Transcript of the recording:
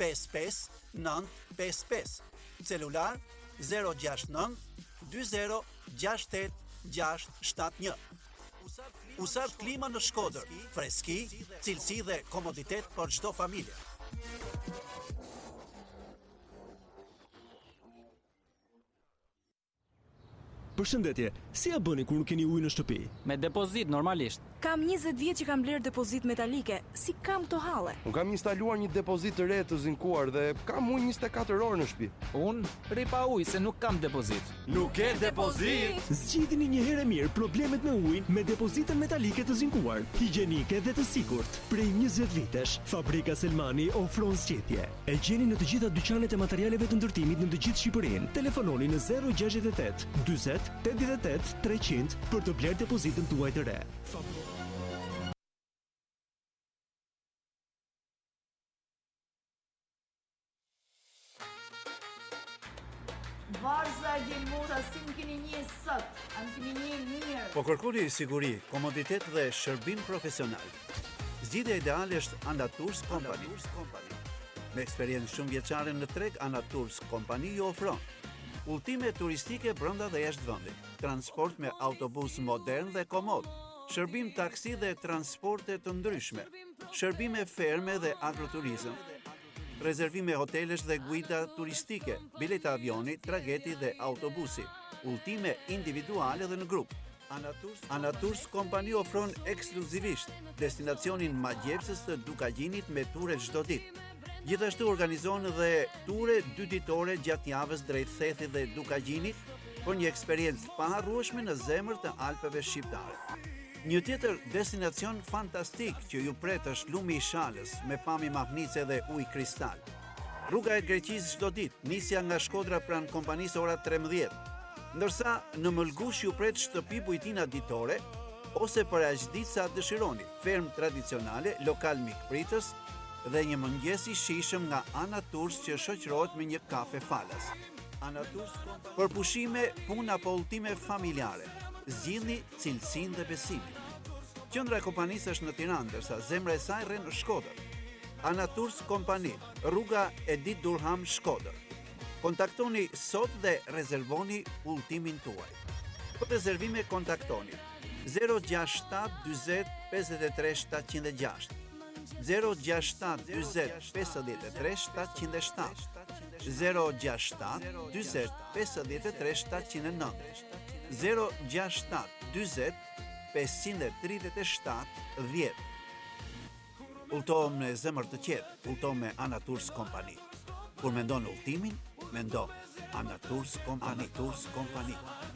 55 955. Celular 069 20 68 671. Usart klima në Shkodër, freski, cilësi dhe komoditet për çdo familje. Përshëndetje, si ja bëni kur nuk keni ujë në shtëpi? Me depozit normalisht. Kam 20 vjet që kam bler depozit metalike. Si kam to halle? Unë kam instaluar një depozit të re të zinkuar dhe kam ujë 24 orë në shtëpi. Unë rri pa ujë se nuk kam depozit. Nuk ke depozit? Zgjidhni një herë mirë problemet me ujin me depozitën metalike të zinkuar, higjienike dhe të sigurt. Prej 20 vitesh, Fabrika Selmani ofron zgjidhje. E gjeni në të gjitha dyqanet e materialeve të ndërtimit në të gjithë Shqipërinë. Telefononi në 068 40 88 300 për të bler depozitën tuaj të re. Varza e Gjelmota, si më keni një sot, a më keni një mirë. Po kërkoni siguri, komoditet dhe shërbim profesional. Zgjidhja ideale është Anatours Company. Me eksperiencë shumë vjeçare në treg, Anatours Company ju ofron udhëtime turistike brenda dhe jashtë vendit, transport me autobus modern dhe komod, shërbim taksi dhe transporte të ndryshme, shërbime ferme dhe agroturizëm, rezervime hotelesh dhe guida turistike, bileta avioni, trageti dhe autobusi, udhëtime individuale dhe në grup. Anatours Company ofron ekskluzivisht destinacionin magjepsës të Dukagjinit me ture çdo ditë. Gjithashtu organizon dhe ture 2 ditore gjatë javës drejt Thethit dhe Dukagjinit për një eksperiencë paharrueshme në zemër të Alpeve shqiptare. Një tjetër destinacion fantastik që ju pret është Lumi i Shalës me pamje mahnice dhe ujë kristal. Rruga e Greqisë çdo ditë, nisja nga Shkodra pranë kompanisë ora 13. Ndërsa në Mëlgush ju pret shtëpi bujtina ditore ose për aq ditë sa dëshironi, fermë tradicionale, lokal mikpritës dhe një mëngjes i shijshëm nga Anatours që shoqërohet me një kafe falas. Anatours për pushime, punë apo udhëtime familjare. Zgjidhni cilësinë dhe besimin. Qendra e kompanisë është në Tiranë, ndërsa zemra e saj rrin në Shkodër. Anatours Company, rruga Edit Durham, Shkodër. Kontaktoni sot dhe rezervoni udhëtimin tuaj. Për rezervime kontaktoni 067 40 53 706, 067 40 53 707, 067 40 53 709, 067 40 537 10. Udhëtohem në zemër të qetë, udhëtohem me Anatours Company. Kur mendon udhëtimin, mendo Anatours Company.